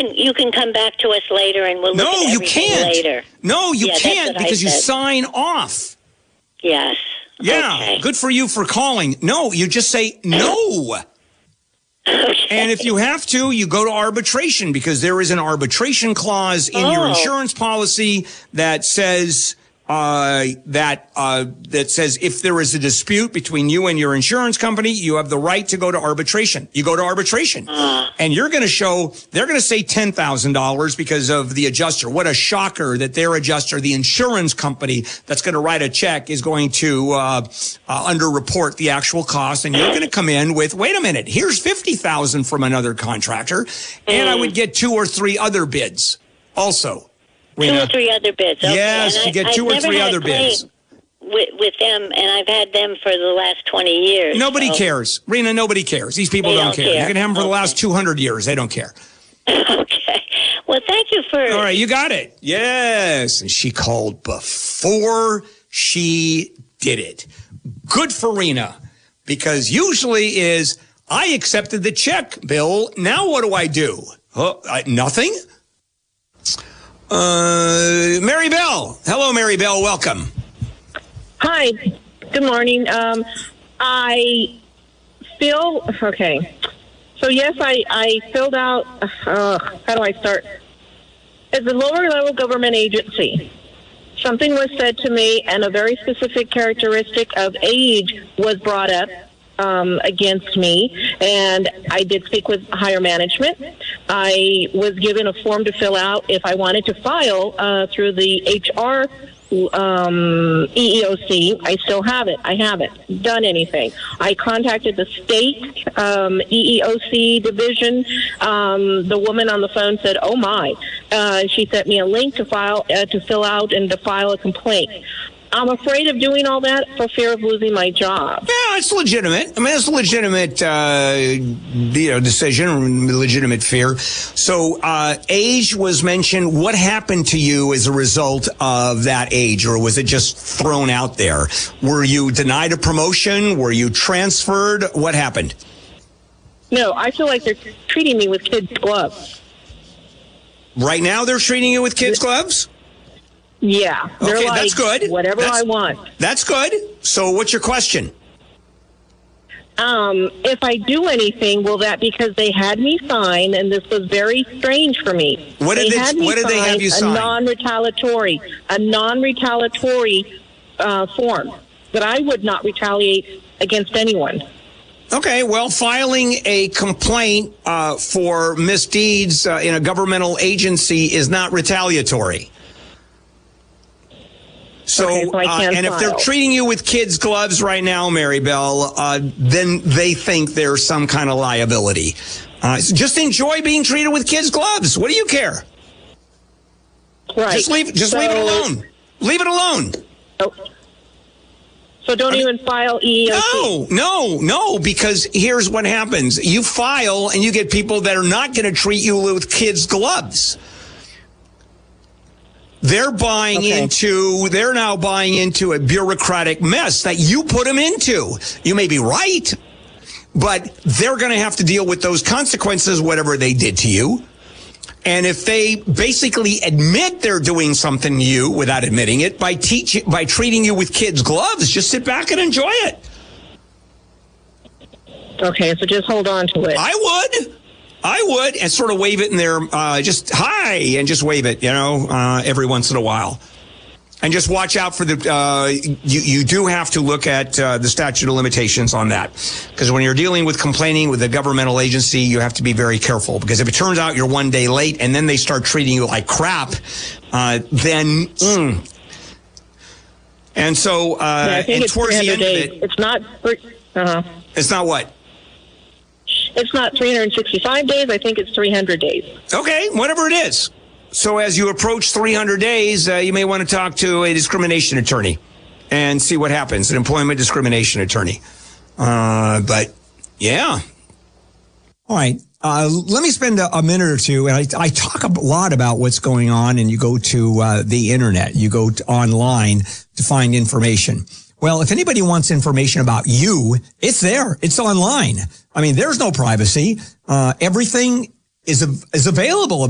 can come back to us later, and we'll look at everything later. No, you can't because you sign off. Yes. Yeah. Okay. Good for you for calling. No, you just say no. Okay. And if you have to, you go to arbitration because there is an arbitration clause in your insurance policy that says that says if there is a dispute between you and your insurance company, you have the right to go to arbitration. You go to arbitration, and they're going to say $10,000 because of the adjuster. What a shocker that their adjuster, the insurance company that's going to write a check, is going to underreport the actual cost, and you're going to come in with, wait a minute, here's $50,000 from another contractor, and I would get 2 or 3 other bids also. 2 or 3 other bids. Okay. Yes, you get 2 or 3 other bids. With them, and I've had them for the last 20 years. Nobody cares. Rena, nobody cares. These people don't care. You can have them for the last 200 years. They don't care. Okay. Well, thank you for... All right, you got it. Yes. And she called before she did it. Good for Rena, because usually is, I accepted the check, Bill. Now what do I do? Nothing? Mary Bell. Hello, Mary Bell. Welcome. Hi. Good morning. I feel okay. So yes, I filled out. How do I start? As a lower level government agency, something was said to me, and a very specific characteristic of age was brought up against me, and I did speak with higher management. I was given a form to fill out if I wanted to file through the HR EEOC. I still have it. I haven't done anything. I contacted the state EEOC division. The woman on the phone said, "Oh my!" She sent me a link to fill out and to file a complaint. I'm afraid of doing all that for fear of losing my job. Yeah, it's legitimate. I mean, it's a legitimate, decision, legitimate fear. So, age was mentioned. What happened to you as a result of that age, or was it just thrown out there? Were you denied a promotion? Were you transferred? What happened? No, I feel like they're treating me with kids' gloves. Right now, they're treating you with kids' gloves? Yeah. They're okay, like, that's good. Whatever I want. That's good. So what's your question? If I do anything, will that, because they had me sign, and this was very strange for me. What did they have you sign? A non-retaliatory form that I would not retaliate against anyone. Okay, well, filing a complaint for misdeeds in a governmental agency is not retaliatory. So, and if they're treating you with kids' gloves right now, Mary Bell, then they think there's some kind of liability. So just enjoy being treated with kids' gloves. What do you care? Right. Just leave it alone. Leave it alone. Oh. So don't even file EEOC. No, because here's what happens. You file and you get people that are not going to treat you with kids' gloves. They're now buying into a bureaucratic mess that you put them into. You may be right, but they're going to have to deal with those consequences, whatever they did to you. And if they basically admit they're doing something to you without admitting it by treating you with kids' gloves, just sit back and enjoy it. Okay, so just hold on to it. I would, and sort of wave it in there, just hi, and just wave it, every once in a while. And just watch out for you do have to look at the statute of limitations on that. Because when you're dealing with complaining with a governmental agency, you have to be very careful. Because if it turns out you're one day late and then they start treating you like crap, then, And so, and towards the end of it... It's not... It's not what? It's not 365 days. I think it's 300 days. Okay, whatever it is. So as you approach 300 days, you may want to talk to a discrimination attorney and see what happens, an employment discrimination attorney. But, yeah. All right. Let me spend a minute or two, and I talk a lot about what's going on, and you go to the Internet. You go online to find information. Well, if anybody wants information about you, it's there. It's online. I mean, there's no privacy. Everything is available